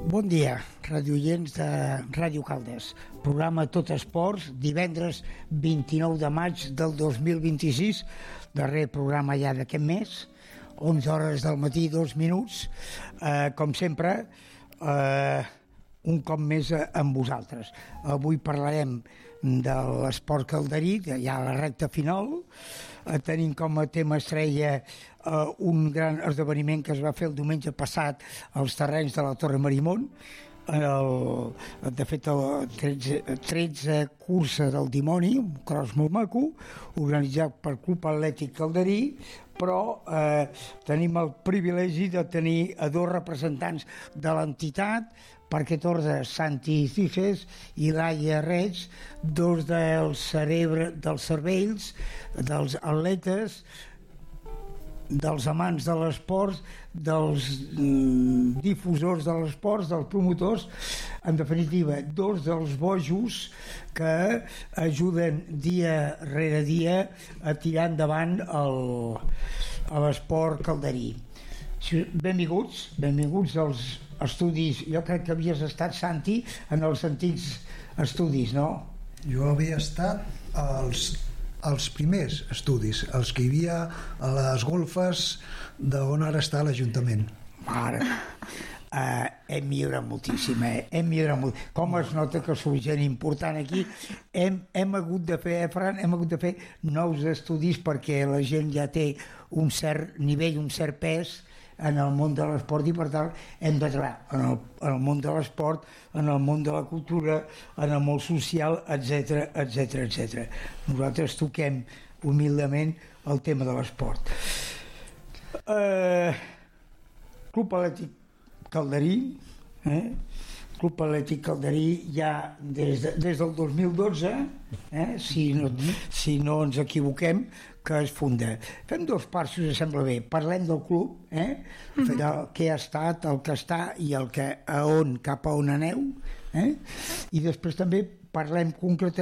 Bon dia, radioients de Ràdio Caldes. Programa Tot Esports, divendres 29 de maig del 2026, darrer programa ja d'aquest mes, 11 hores del matí, 2 minuts. Com sempre, un cop més amb vosaltres. Avui parlarem de l'esport calderí, ja a la recta final. Tenim com a tema estrella un gran esdeveniment que es va fer el diumenge passat als terrenys de la Torre Marimón. De fet, 13 cursa del dimoni, un cross molt maco, organitzat per Club Atlètic Calderí, però tenim el privilegi de tenir a dos representants de l'entitat, per aquest ordre Santi Ciges i Laia Reig, dos dels cervells, dels atletes, dels amants de l'esport, dels difusors de l'esport, dels promotors, en definitiva, dos dels bojos que ajuden dia rere dia a tirar endavant l'esport calderí. Benvinguts als estudis. Jo crec que havies estat, Santi, en els antics estudis, no? Jo havia estat als primers estudis, els que hi havia a les golfes d'on ara està l'Ajuntament. Mare, hem millorat moltíssim, hem millorat molt. Com es nota que sou gent important aquí. Hem hagut de fer, Fran, nous estudis perquè la gent ja té un cert nivell, un cert pes en el món de l'esport, i per tant hem de treballar en el món de l'esport, en el món de la cultura, en el món social, etc. Nosaltres toquem humilment el tema de l'esport. Club Atlètic Calderí, Club Atlètic Calderí ja des del 2012, si no ens equivoquem, que es funda. Fem dos parts, si us sembla bé. Parlem del club, del que ha estat, el que està i el que cap a on aneu, i després també parlem concretament